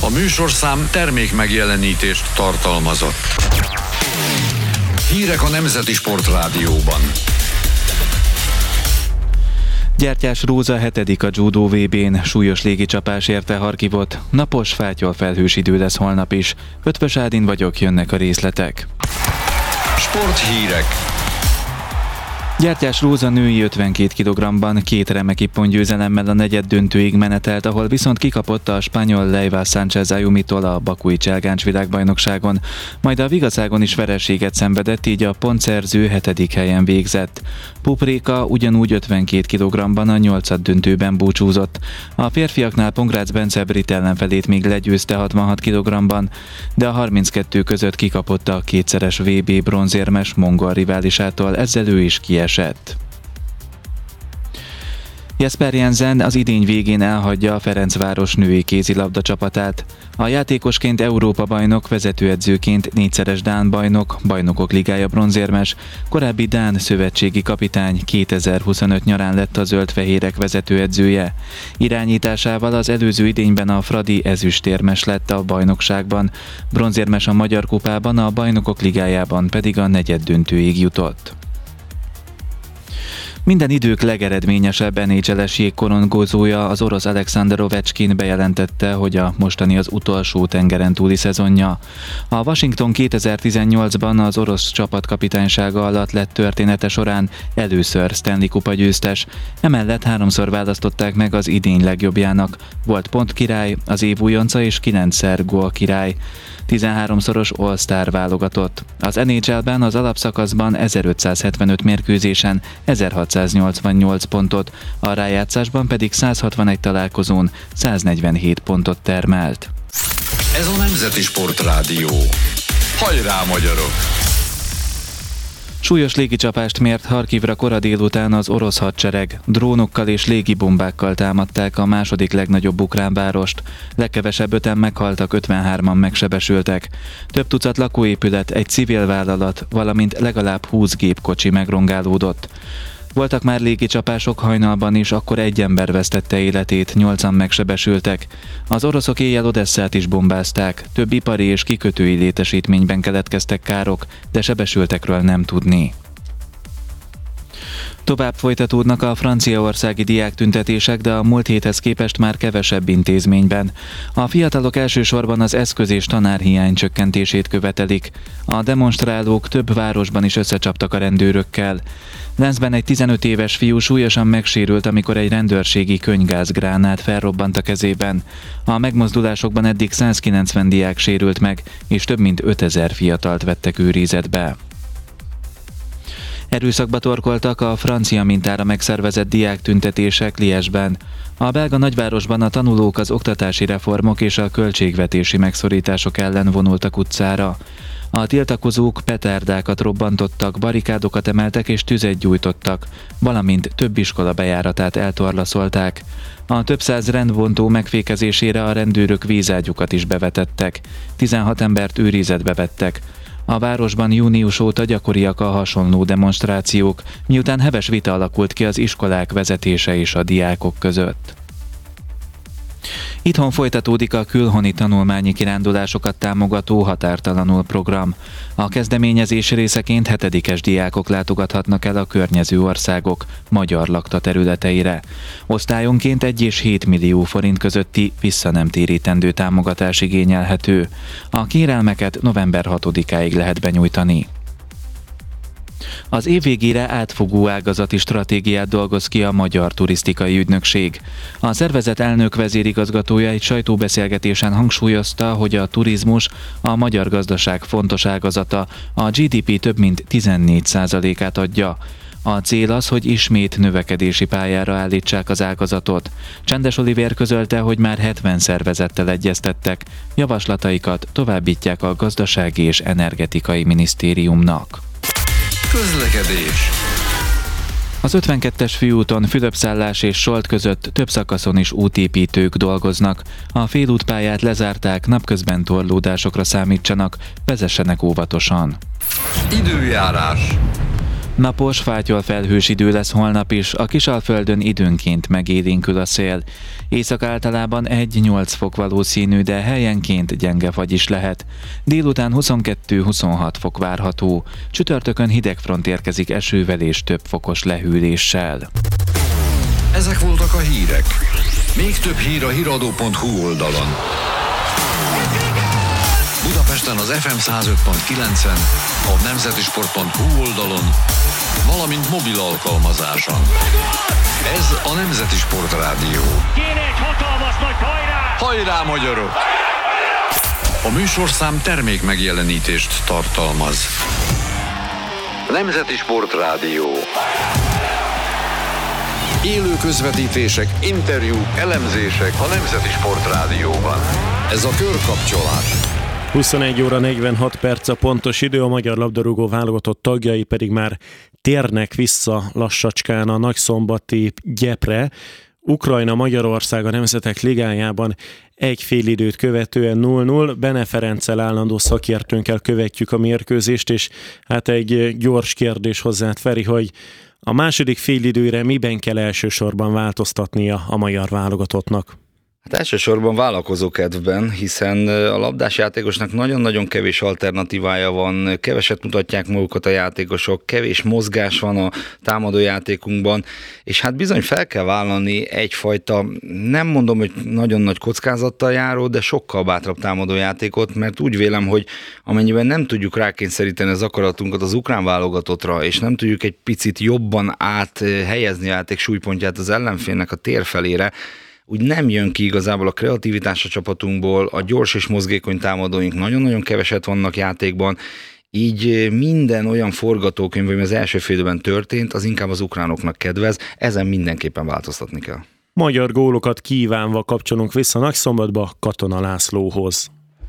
A műsorszám termék megjelenítést tartalmazott. Hírek a Nemzeti Sportrádióban. Gyertyás Róza 7. a judó VB-n, súlyos légicsapás érte Harkivot, napos, fátyolfelhős idő lesz holnap is. Ötvös Ádin vagyok, jönnek a részletek. Sporthírek. Gyertyás Róza női 52 kg-ban 2 remek ippon-győzelemmel a negyeddöntőig menetelt, ahol viszont kikapott a spanyol Leiva Sánchez Ayumitól a bakui cselgáncs világbajnokságon, majd a vigaszágon is vereséget szenvedett, így a pontszerző 7. helyen végzett. Pupréka ugyanúgy 52 kg-ban a 8. döntőben búcsúzott. A férfiaknál Pongrácz Bence brit ellenfelét még legyőzte 66 kg-ban, de a 32 között kikapott a kétszeres VB bronzérmes mongol riválisától, ezzel ő is kiesett. Jesper Jensen az idény végén elhagyja a Ferencváros női kézilabda csapatát. A játékosként Európa-bajnok, vezetőedzőként 4-szeres dán bajnok, Bajnokok Ligája bronzérmes, korábbi dán szövetségi kapitány 2025 nyarán lett a zöld-fehérek vezetőedzője. Irányításával az előző idényben a Fradi ezüstérmes lett a bajnokságban, bronzérmes a Magyar Kupában, a Bajnokok Ligájában pedig a negyeddöntőig jutott. Minden idők legeredményesebb NHL-es jégkorongozója, az orosz Alexander Ovechkin bejelentette, hogy a mostani az utolsó tengeren túli szezonja. A Washington 2018-ban az orosz csapat kapitánysága alatt lett története során először Stanley Kupa győztes, emellett 3-szor választották meg az idény legjobbjának. Volt pontkirály, az év újonca és 9-szer gólkirály. 13-szoros All-Star válogatott. Az NHL-ben az alapszakaszban 1575 mérkőzésen 1688 pontot, a rájátszásban pedig 161 találkozón 147 pontot termelt. Ez a Nemzeti Sportrádió. Hajrá, magyarok! Súlyos légicsapást mért Harkivra kora délután az orosz hadsereg. Drónokkal és légibombákkal támadták a második legnagyobb ukrán várost. Legkevesebb 5-en meghaltak, 53-an megsebesültek. Több tucat lakóépület, egy civil vállalat, valamint legalább 20 gépkocsi megrongálódott. Voltak már légicsapások hajnalban is, akkor egy ember vesztette életét, 8-an megsebesültek. Az oroszok éjjel Odesszát is bombázták, több ipari és kikötői létesítményben keletkeztek károk, de sebesültekről nem tudni. Tovább folytatódnak a franciaországi diáktüntetések, de a múlt héthez képest már kevesebb intézményben. A fiatalok elsősorban az eszköz- és tanárhiány csökkentését követelik. A demonstrálók több városban is összecsaptak a rendőrökkel. Lenzben egy 15 éves fiú súlyosan megsérült, amikor egy rendőrségi könygázgránát felrobbant a kezében. A megmozdulásokban eddig 190 diák sérült meg, és több mint 5000 fiatalt vettek őrizetbe. Erőszakba torkoltak a francia mintára megszervezett diáktüntetések Liège-ben. A belga nagyvárosban a tanulók az oktatási reformok és a költségvetési megszorítások ellen vonultak utcára. A tiltakozók petárdákat robbantottak, barikádokat emeltek és tüzet gyújtottak, valamint több iskola bejáratát eltorlaszolták. A több száz rendbontó megfékezésére a rendőrök vízágyukat is bevetettek. 16 embert őrizetbe vettek. A városban június óta gyakoriak a hasonló demonstrációk, miután heves vita alakult ki az iskolák vezetése és a diákok között. Itthon folytatódik a külhoni tanulmányi kirándulásokat támogató Határtalanul program. A kezdeményezés részeként 7-es diákok látogathatnak el a környező országok magyar lakta területeire. Osztályonként 1 és 7 millió forint közötti visszanemtérítendő támogatás igényelhető. A kérelmeket november 6-áig lehet benyújtani. Az év végére átfogó ágazati stratégiát dolgoz ki a Magyar Turisztikai Ügynökség. A szervezet elnök vezérigazgatója egy sajtóbeszélgetésen hangsúlyozta, hogy a turizmus a magyar gazdaság fontos ágazata, a GDP több mint 14%-át adja. A cél az, hogy ismét növekedési pályára állítsák az ágazatot. Csendes Olivér közölte, hogy már 70 szervezettel egyeztettek. Javaslataikat továbbítják a Gazdasági és Energetikai Minisztériumnak. Közlekedés. Az 52-es főúton Fülöp-Szállás és Solt között több szakaszon is útépítők dolgoznak. A félútpályát lezárták, napközben torlódásokra számítsanak, vezessenek óvatosan. Időjárás. Napos, fátyol-felhős idő lesz holnap is, a Kisalföldön időnként megélénkül a szél. Észak általában 1-8 fok valószínű, de helyenként gyenge fagy is lehet. Délután 22-26 fok várható. Csütörtökön hideg front érkezik esővel és több fokos lehűléssel. Ezek voltak a hírek. Még több hír a hiradó.hu oldalon. Budapesten az FM 105.9-en, a nemzetisport.hu oldalon, valamint mobil alkalmazáson. Ez a Nemzeti Sport Rádió. Kéne egy hatalmas nagy hajrá! Hajrá, magyarok! A műsorszám termék megjelenítést tartalmaz. Nemzeti Sport Rádió. Élő közvetítések, interjúk, elemzések a Nemzeti Sport Rádióban. Ez a körkapcsolás. 21 óra 46 perc a pontos idő, a magyar labdarúgó válogatott tagjai pedig már térnek vissza lassacskán a nagyszombati Gyepre. Ukrajna-Magyarország a Nemzetek Ligájában egy félidőt követően 0-0. Bene Ferenccel, állandó szakértőnkkel követjük a mérkőzést, és hát egy gyors kérdés hozzád, Feri, hogy a második félidőre miben kell elsősorban változtatnia a magyar válogatottnak? Hát elsősorban vállalkozókedvben, hiszen a labdás játékosnak nagyon-nagyon kevés alternatívája van, keveset mutatják magukat a játékosok, kevés mozgás van a támadójátékunkban, és hát bizony fel kell vállalni egyfajta, nem mondom, hogy nagyon nagy kockázattal járó, de sokkal bátrabb támadójátékot, mert úgy vélem, hogy amennyiben nem tudjuk rákényszeríteni az akaratunkat az ukrán válogatottra, és nem tudjuk egy picit jobban áthelyezni a játék súlypontját az ellenfélnek a tér felére, úgy nem jön ki igazából a kreativitás a csapatunkból, a gyors és mozgékony támadóink nagyon-nagyon keveset vannak játékban, így minden olyan forgatókönyv, ami az első félidőben történt, az inkább az ukránoknak kedvez, ezen mindenképpen változtatni kell. Magyar gólokat kívánva kapcsolunk vissza Nagyszombatba Katona Lászlóhoz.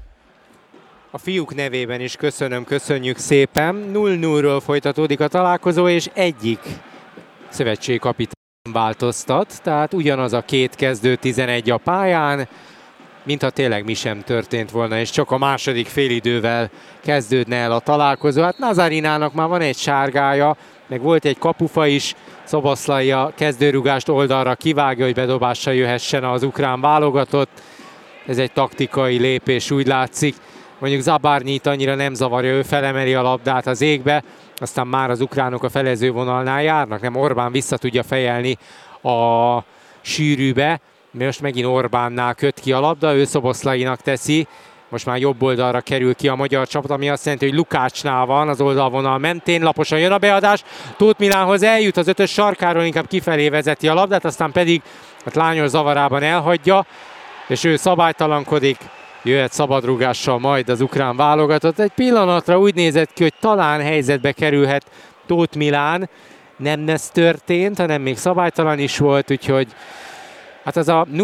A fiúk nevében is köszönjük szépen. 0-0-ről folytatódik a találkozó, és egyik szövetségkapitány változtat, tehát ugyanaz a két kezdő 11 a pályán, mintha tényleg mi sem történt volna, és csak a második félidővel kezdődne el a találkozó. Hát Nazarinának már van egy sárgája, meg volt egy kapufa is, Szoboszlai a kezdőrugást oldalra kivágja, hogy bedobással jöhessen az ukrán válogatott. Ez egy taktikai lépés, úgy látszik. Mondjuk Zabárnyit annyira nem zavarja, ő felemeli a labdát az égbe, aztán már az ukránok a felezővonalnál járnak, nem Orbán vissza tudja fejelni a sűrűbe, most megint Orbánnál köt ki a labda, ő Szoboszlainak teszi, most már jobb oldalra kerül ki a magyar csapat, ami azt jelenti, hogy Lukácsnál van az oldalvonal mentén, laposan jön a beadás, Tóth Milánhoz eljut, az ötös sarkáról inkább kifelé vezeti a labdát, aztán pedig lányos zavarában elhagyja, és ő szabálytalankodik, jöhet szabadrúgással majd az ukrán válogatott. Egy pillanatra úgy nézett ki, hogy talán helyzetbe kerülhet Tóth Milán. Nem ez történt, hanem még szabálytalan is volt, úgyhogy hát az a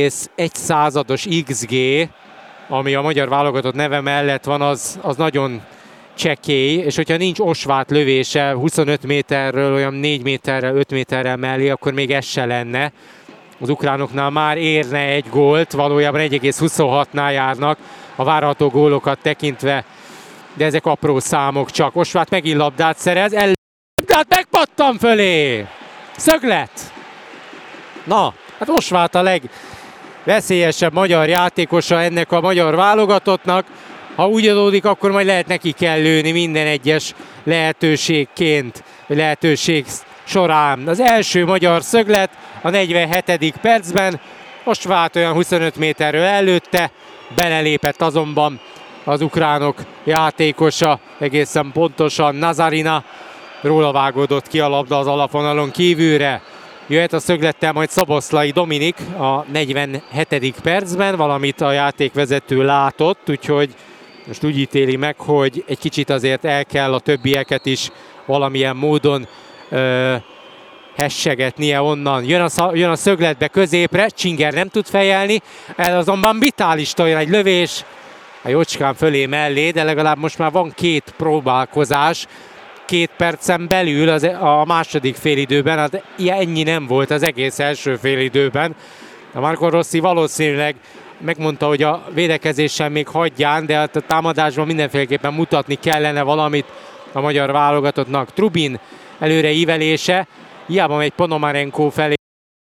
0,1 XG, ami a magyar válogatott neve mellett van, az nagyon csekély, és hogyha nincs Osvát lövése 25 méterről, olyan 4 méterrel, 5 méterrel mellé, akkor még ez se lenne. Az ukránoknál már érne egy gólt, valójában 1,26-nál járnak a várható gólokat tekintve, de ezek apró számok csak. Osvát megint labdát szerez, labdát megpattan fölé! Szöglet! Na, hát Osvát a legveszélyesebb magyar játékosa ennek a magyar válogatottnak. Ha úgy adódik, akkor majd lehet neki kell lőni minden egyes lehetőségként, vagy lehetőség során. Az első magyar szöglet a 47. percben, Osvát olyan 25 méterről előtte, belelépett azonban az ukránok játékosa, egészen pontosan Nazarina, róla vágódott ki a labda az alapvonalon kívülre. Jöhet a szöglettel majd Szoboszlai Dominik a 47. percben, valamit a játékvezető látott, úgyhogy most úgy ítéli meg, hogy egy kicsit azért el kell a többieket is valamilyen módon hessegetnie onnan. Jön a szögletbe középre, Csinger nem tud fejelni, el azonban Vitálista jön egy lövés a jócskán fölé mellé, de legalább most már van két próbálkozás, 2 percen belül a második félidőben, hát ennyi nem volt az egész első félidőben. A Marco Rossi valószínűleg megmondta, hogy a védekezéssel még hagyján, de a támadásban mindenféleképpen mutatni kellene valamit a magyar válogatottnak. Trubin előre ívelése. Hiába megy Ponomarenko felé,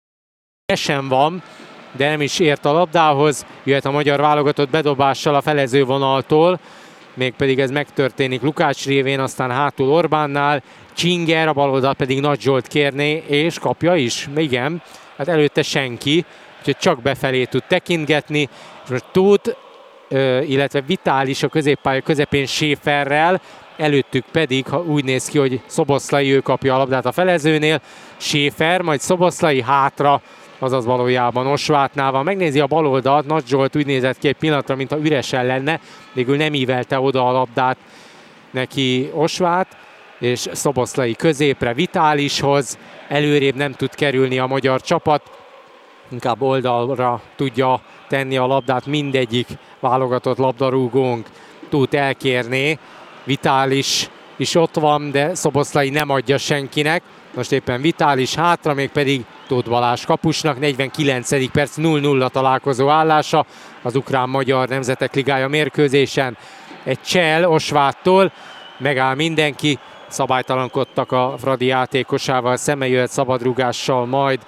sem van, de nem is ért a labdához. Jöhet a magyar válogatott bedobással a felezővonaltól, mégpedig ez megtörténik Lukács révén, aztán hátul Orbánnál, Csinger, a baloldal pedig Nagy Zsolt kérné, és kapja is. Igen, hát előtte senki, úgyhogy csak befelé tud tekintgetni, és most Tóth, illetve Vitális a középpálya közepén Schäferrel, előttük pedig, ha úgy néz ki, hogy Szoboszlai, ő kapja a labdát a felezőnél, Schäfer, majd Szoboszlai hátra, azaz valójában Osvátnál van. Megnézi a baloldalt, Nagy Zsolt úgy nézett ki egy pillanatra, mintha üresen lenne, végül nem ívelte oda a labdát neki Osvát, és Szoboszlai középre Vitálishoz, előrébb nem tud kerülni a magyar csapat, inkább oldalra tudja tenni a labdát mindegyik válogatott labdarúgónk. Tóth elkérné, Vitális is ott van, de Szoboszlai nem adja senkinek. Most éppen Vitális hátra, mégpedig Tóth Balázs kapusnak, 49. perc, 0-0 találkozó állása az Ukrán-Magyar Nemzetek Ligája mérkőzésen. Egy csel Osváttól, megáll mindenki, szabálytalankodtak a Fradi játékosával, szembe jöhet szabadrúgással majd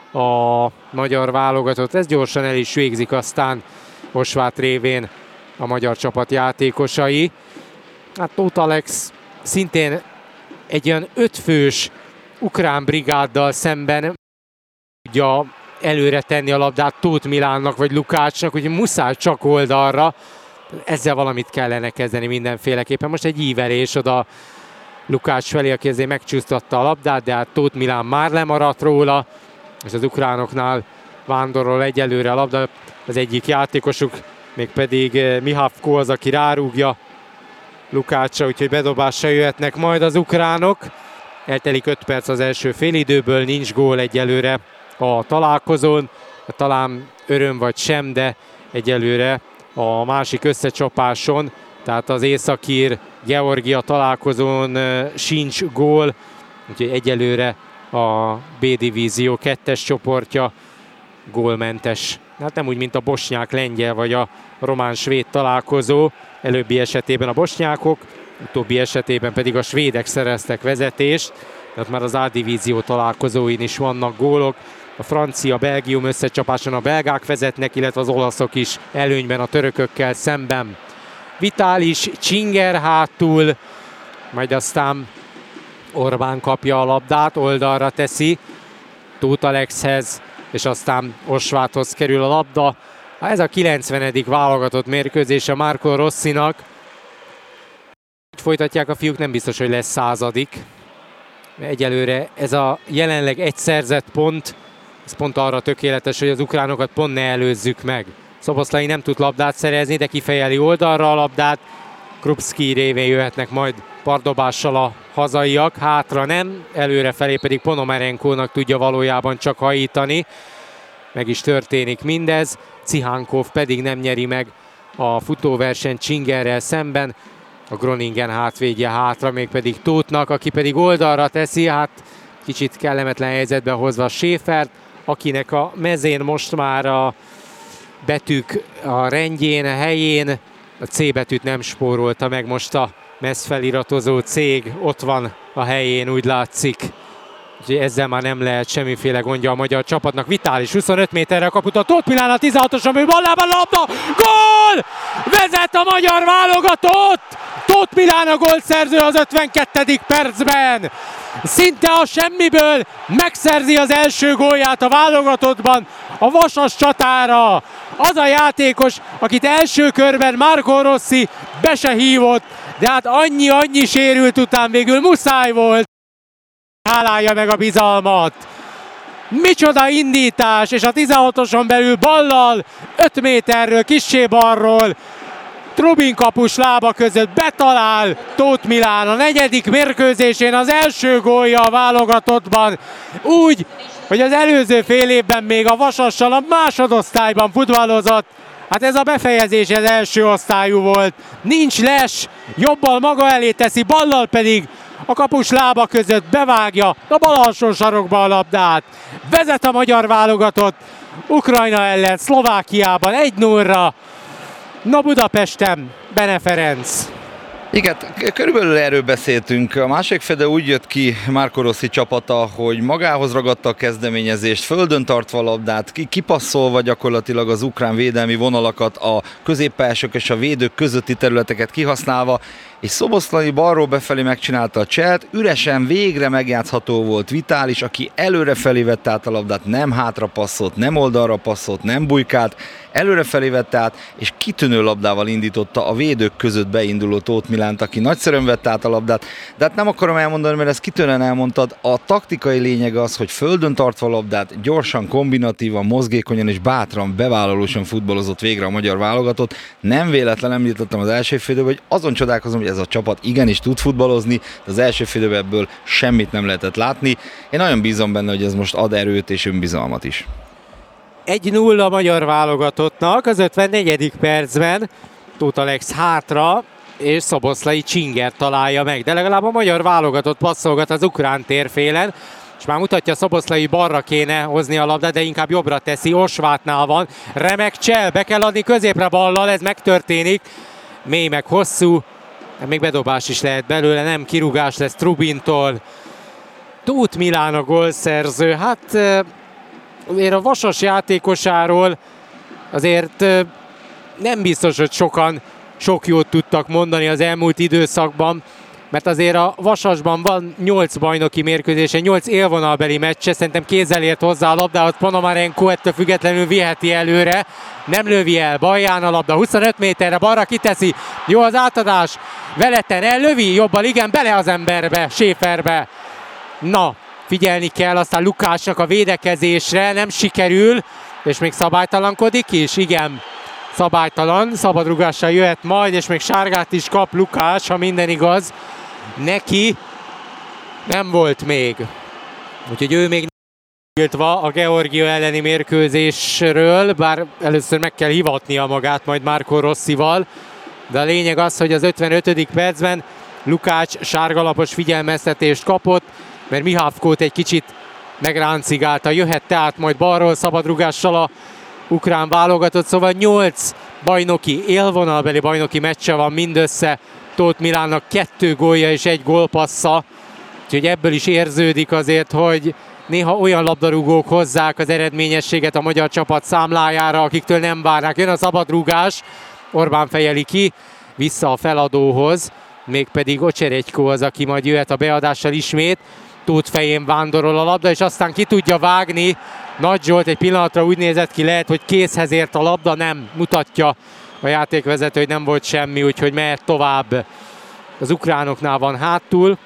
a magyar válogatott. Ez gyorsan el is végzik aztán Osvát révén a magyar csapat játékosai. Hát Tóth Alex szintén egy olyan 5 fős ukrán brigáddal szemben tudja előre tenni a labdát Tóth Milánnak vagy Lukácsnak, úgyhogy muszáj csak oldalra. Ezzel valamit kellene kezdeni mindenféleképpen. Most egy ívelés oda Lukács felé, aki ezért megcsúsztatta a labdát, de hát Tóth Milán már lemaradt róla, és az ukránoknál vándorol egyelőre a labda. Az egyik játékosuk, mégpedig Mihavko az, aki rárúgja Lukácsra, úgyhogy bedobásra jöhetnek majd az ukránok. Eltelik 5 perc az első félidőből, nincs gól egyelőre a találkozón. Talán öröm vagy sem, de egyelőre a másik összecsapáson, tehát az északír Georgia találkozón sincs gól, úgyhogy egyelőre a B-divízió 2-es csoportja gólmentes. Hát nem úgy, mint a bosnyák-lengyel vagy a román-svéd találkozó. Előbbi esetében a bosnyákok, utóbbi esetében pedig a svédek szereztek vezetést. Tehát már az A-divízió találkozóin is vannak gólok. A Francia-Belgium összecsapáson a belgák vezetnek, illetve az olaszok is előnyben a törökökkel szemben. Vitális, Csinger hátul, majd aztán Orbán kapja a labdát, oldalra teszi Tóth Alexhez, és aztán Osváthoz kerül a labda. Ez a 90. válogatott mérkőzése Marco Rossinak. Folytatják a fiúk, nem biztos, hogy lesz 100. Egyelőre ez a jelenleg egy szerzett pont, ez pont arra tökéletes, hogy az ukránokat pont ne előzzük meg. Szoboszlai nem tud labdát szerezni, de kifejeli oldalra a labdát. Krupski révén jöhetnek majd pardobással a hazaiak, hátra nem, előrefelé pedig Ponomarenkónak tudja valójában csak hajítani. Meg is történik mindez, Cihánkov pedig nem nyeri meg a futóverseny Csingerrel szemben. A Groningen hátvédje hátra, mégpedig Tóthnak, aki pedig oldalra teszi, hát kicsit kellemetlen helyzetbe hozva Schäfert, akinek a mezén most már a betűk a rendjén, a helyén, a C betűt nem spórolta meg, most a mezfeliratozó cég ott van a helyén, úgy látszik. Úgyhogy ezzel már nem lehet semmiféle gondja a magyar csapatnak. Vitális 25 méterre a kaputa, Tóth Milán a 16-oson, ő ballában labda, gól! Vezet a magyar válogatott! Tóth Milán a gólszerző az 52. percben. Szinte a semmiből megszerzi az első gólját a válogatottban a vasas csatára. Az a játékos, akit első körben Marco Rossi be se hívott, de hát annyi sérült után végül muszáj volt. Hálálja meg a bizalmat. Micsoda indítás, és a 16-oson belül ballal 5 méterről, kissé balról Trubin kapus lába között betalál Tóth Milán a 4. mérkőzésén, az első gólja a válogatottban. Úgy, hogy az előző fél évben még a Vasassal a másodosztályban futballozott. Hát ez a befejezés az első osztályú volt. Nincs les, jobbal maga elé teszi, ballal pedig a kapus lába között bevágja a bal alsó sarokba a labdát. Vezet a magyar válogatott Ukrajna ellen Szlovákiában 1-0-ra. Na Budapesten, Bene Ferenc. Igen, körülbelül erről beszéltünk. A másik fele úgy jött ki Marco Rossi csapata, hogy magához ragadta a kezdeményezést, földön tartva a labdát, kipasszolva gyakorlatilag az ukrán védelmi vonalakat, a középpályások és a védők közötti területeket kihasználva, és Szoboszlai balról befelé megcsinálta a cselt, üresen végre megjátszható volt Vitális, aki előrefelé vette át a labdát, nem hátra passzolt, nem oldalra passzolt, nem bujkált, előrefelé vette át, és kitűnő labdával indította a védők között beinduló Tóth Milánt, aki nagyszerűen vette át a labdát, de hát nem akarom elmondani, mert ezt kitűnően elmondtad, a taktikai lényeg az, hogy földön tartva a labdát, gyorsan, kombinatívan, mozgékonyan és bátran, bevállalósan futballozott végre a magyar válogatott. Nem véletlen említettem az első félidőben, hogy azon csodálkozom, hogy ez a csapat igenis tud futballozni, de az első félidőben ebből semmit nem lehetett látni. Én nagyon bízom benne, hogy ez most ad erőt és önbizalmat is. 1-0 a magyar válogatottnak az 54. percben. Tóth Alex hátra, és Szoboszlai Csinger találja meg. De legalább a magyar válogatott passzolgat az ukrán térfélen, és már mutatja, Szoboszlai balra kéne hozni a labdát, de inkább jobbra teszi, Osvátnál van. Remek csel, be kell adni középre ballal, ez megtörténik. Mély meg hosszú, még bedobás is lehet belőle, nem kirúgás lesz Trubintól. Tóth Milán a gólszerző, hát azért a Vasas játékosáról azért nem biztos, hogy sokan sok jót tudtak mondani az elmúlt időszakban, mert azért a Vasasban van 8 bajnoki mérkőzése, 8 élvonalbeli meccse, szerintem kézzel ért hozzá a labdához, Ponomarenko ettől függetlenül viheti előre, nem lövi el, Balján a labda, 25 méterre balra kiteszi, jó az átadás, Veleten ellövi, jobbal igen, bele az emberbe, Schäferbe. Na, figyelni kell aztán Lukásnak a védekezésre, nem sikerül, és még szabálytalankodik is, igen. Szabálytalan, szabadrúgással jöhet majd, és még sárgát is kap Lukás, ha minden igaz. Neki nem volt még. Úgyhogy ő még nem tiltva a Georgia elleni mérkőzésről, bár először meg kell hivatnia magát majd Marco Rossival. De a lényeg az, hogy az 55. percben Lukács sárgalapos figyelmeztetést kapott, mert Mihávkót egy kicsit megráncigálta. Jöhet tehát majd balról szabadrúgással a ukrán válogatott, szóval 8 bajnoki, élvonalbeli bajnoki meccse van mindössze Tóth Milánnak, 2 gólja és 1 gólpassza, úgyhogy ebből is érződik azért, hogy néha olyan labdarúgók hozzák az eredményességet a magyar csapat számlájára, akiktől nem várnák. Jön a szabadrúgás, Orbán fejeli ki, vissza a feladóhoz, mégpedig Ocseregykó az, aki majd jöhet a beadással ismét. Tóth fején vándorol a labda, és aztán ki tudja vágni. Nagy Zsolt egy pillanatra úgy nézett ki, lehet, hogy kézhez ért a labda, nem mutatja a játékvezető, hogy nem volt semmi, úgyhogy mehet tovább. Az ukránoknál van hátul,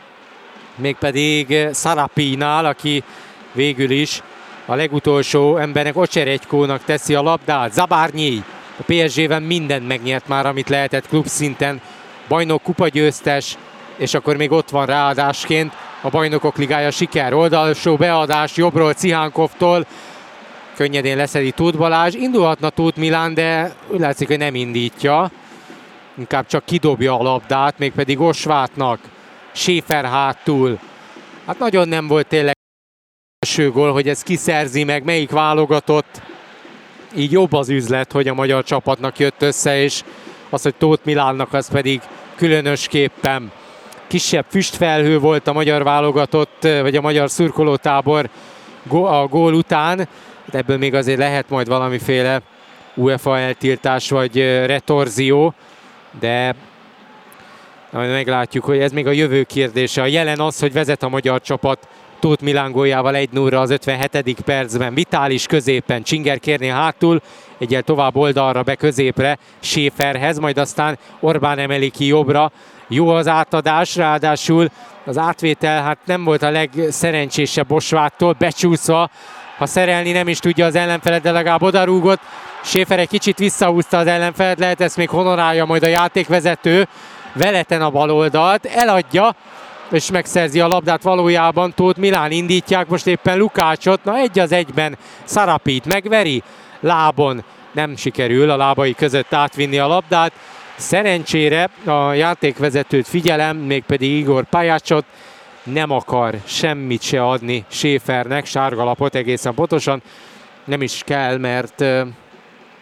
mégpedig Sarapinál, aki végül is a legutolsó embernek, Ocseregykónak teszi a labdát. Zabárnyi a PSG-ben mindent megnyert már, amit lehetett klubszinten. Bajnok, kupagyőztes, és akkor még ott van ráadásként a Bajnokok Ligája siker. Oldalsó beadás jobbról Cihánkovtól, könnyedén leszedi Tóth Balázs. Indulhatna Tóth Milán, de úgy látszik, hogy nem indítja. Inkább csak kidobja a labdát, mégpedig Osvátnak. Schäfer hátul. Hát nagyon nem volt tényleg első gól, hogy ez kiszerzi meg, melyik válogatott. Így jobb az üzlet, hogy a magyar csapatnak jött össze, és az, hogy Tóth Milánnak az pedig különösképpen. Kisebb füstfelhő volt a magyar válogatott, vagy a magyar szurkolótábor a gól után. Ebből még azért lehet majd valamiféle UEFA eltiltás vagy retorzió, de meglátjuk, hogy ez még a jövő kérdése. A jelen az, hogy vezet a magyar csapat Tóth Milán góljával 1-0-ra az 57. percben. Vitális középen, Csinger kérnél hátul, egyel tovább oldalra be középre Schäferhez, majd aztán Orbán emeli ki jobbra. Jó az átadás, ráadásul az átvétel hát nem volt a legszerencsésebb Osváttól, becsúszva, ha szerelni nem is tudja az ellenfelet, de legalább odarúgott. Schäfer egy kicsit visszahúzta az ellenfelet, lehet ezt még honorálja majd a játékvezető. Veleten a baloldalt, eladja, és megszerzi a labdát valójában. Tóth Milán, indítják most éppen Lukácsot, na 1-1 Sarapit megveri, lábon nem sikerül a lábai között átvinni a labdát. Szerencsére a játékvezetőt figyelem, mégpedig Igor Pajácsot, nem akar semmit se adni Schäfernek, sárgalapot egészen pontosan, nem is kell, mert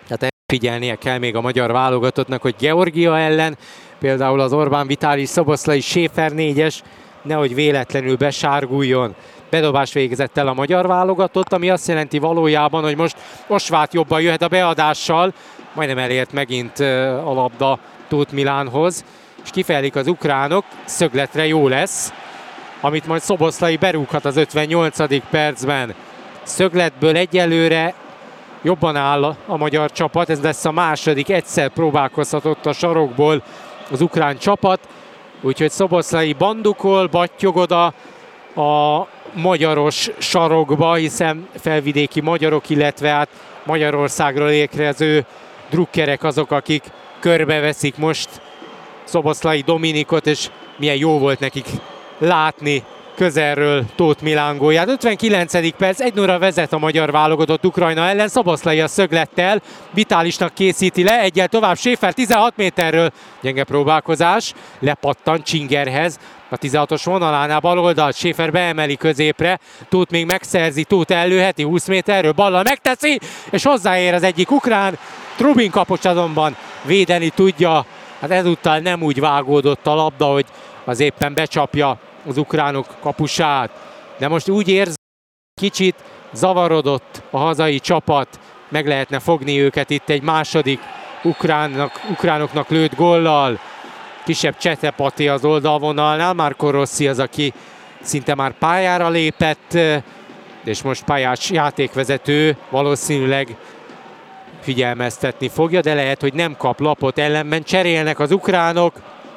Figyelnie kell még a magyar válogatottnak, hogy Georgia ellen, például az Orbán Vitális Szoboszlai Schäfer 4-es, nehogy véletlenül besárguljon. Bedobás végezett el a magyar válogatott, ami azt jelenti valójában, hogy most Osváth jobban jöhet a beadással, majdnem elért megint a labda Tóth Milánhoz, és kifejlik az ukránok, szögletre jó lesz, amit majd Szoboszlai berúghat az 58. percben. Szögletből egyelőre jobban áll a magyar csapat, ez lesz a második, egyszer próbálkozhatott a sarokból az ukrán csapat, úgyhogy Szoboszlai bandukol, battyog oda a magyaros sarokba, hiszen felvidéki magyarok, illetve hát Magyarországról érkező drukkerek azok, akik körbeveszik most Szoboszlai Dominikot, és milyen jó volt nekik látni közelről Tóth Milán gólját. 59. perc, 1-0-ra vezet a magyar válogatott Ukrajna ellen, Szoboszlai a szöglettel, Vitálisnak készíti le, egyel tovább Schäfer 16 méterről, gyenge próbálkozás, lepattan Csingerhez, a 16-os vonalánál bal oldalt, Schäfer beemeli középre, Tóth még megszerzi, Tóth ellőheti 20 méterről, ballal megteszi, és hozzáér az egyik ukrán, Trubin Kapocs azonban védeni tudja, hát ezúttal nem úgy vágódott a labda, hogy az éppen becsapja az ukránok kapusát, de most úgy érzi, kicsit zavarodott a hazai csapat, meg lehetne fogni őket itt egy második ukránoknak lőtt góllal. Kisebb csetepati az oldalvonalnál, Marco Rossi az, aki szinte már pályára lépett, és most pályás játékvezető valószínűleg figyelmeztetni fogja, de lehet, hogy nem kap lapot, ellenben cserélnek az ukránok.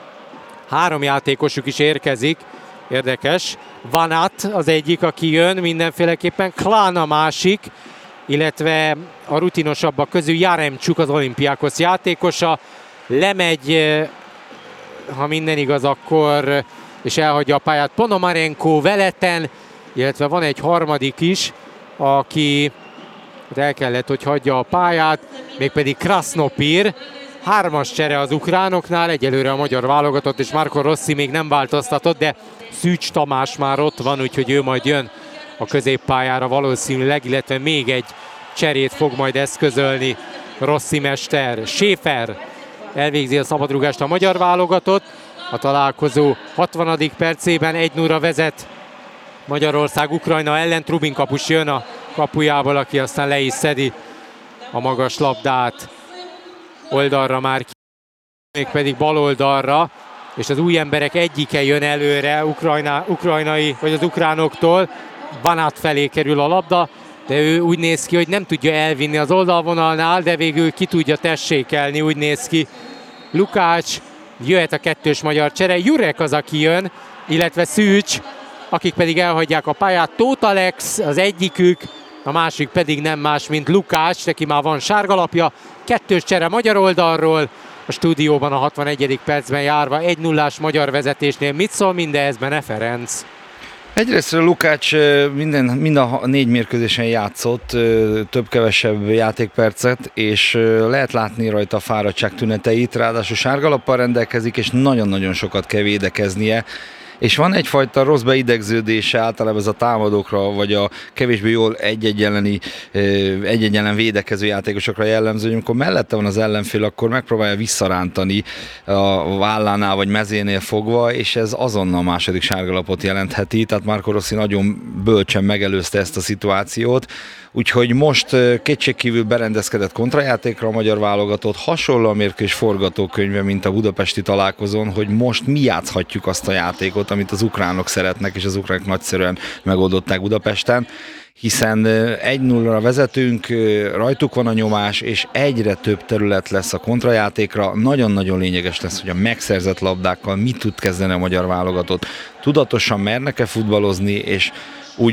3 játékosuk is érkezik, érdekes. Vanat az egyik, aki jön, mindenféleképpen Klán a másik, illetve a rutinosabbak közül Jaremcsuk, az Olympiakos játékosa. Lemegy, ha minden igaz, akkor, és elhagyja a pályát Ponomarenko Veleten, illetve van egy harmadik is, aki el kellett, hogy hagyja a pályát, mégpedig Krasnopir. 3-as csere az ukránoknál, egyelőre a magyar válogatott, és Marco Rossi még nem változtatott, de Szűcs Tamás már ott van, úgyhogy ő majd jön a középpályára valószínűleg, illetve még egy cserét fog majd eszközölni Rossi mester. Schäfer elvégzi a szabadrúgást a magyar válogatott, a találkozó 60. percében 1-0-ra vezet Magyarország Ukrajna ellen, Trubin kapus jön a kapujából, aki aztán le is szedi a magas labdát. Oldalra már mégpedig bal oldalra, és az új emberek egyike jön előre ukrajnai, vagy az ukránoktól. Banát felé kerül a labda, de ő úgy néz ki, hogy nem tudja elvinni az oldalvonalnál, de végül ki tudja tessékelni, úgy néz ki. Lukács, jöhet a 2-ös magyar csere, Jurek az, aki jön, illetve Szűcs, akik pedig elhagyják a pályát. Tóth Alex az egyikük, a másik pedig nem más, mint Lukács, neki már van sárgalapja. 2-ös csere magyar oldalról, a stúdióban a 61. percben járva 1-0-ás magyar vezetésnél. Mit szól mindehhez Bene Ferenc? Egyrésztről Lukács mind a 4 mérkőzésen játszott, több-kevesebb játékpercet, és lehet látni rajta a fáradtság tüneteit, ráadásul sárgalappal rendelkezik, és nagyon-nagyon sokat kell védekeznie. És van egyfajta rossz beidegződése általában ez a támadókra, vagy a kevésbé jól egy-egy ellen védekező játékosokra jellemző, hogy amikor mellette van az ellenfél, akkor megpróbálja visszarántani a vállánál vagy mezénél fogva, és ez azonnal a második sárgalapot jelentheti, tehát Marco Rossi nagyon bölcsen megelőzte ezt a szituációt. Úgyhogy most kétségkívül berendezkedett kontrajátékra a magyar válogatott, hasonló a mérkőzés forgatókönyve, mint a budapesti találkozón, hogy most mi játszhatjuk azt a játékot, amit az ukránok szeretnek, és az ukránok nagyszerűen megoldották Budapesten, hiszen 1-0-ra vezetünk, rajtuk van a nyomás, és egyre több terület lesz a kontrajátékra. Nagyon-nagyon lényeges lesz, hogy a megszerzett labdákkal mit tud kezdeni a magyar válogatott. Tudatosan mernek-e futballozni, és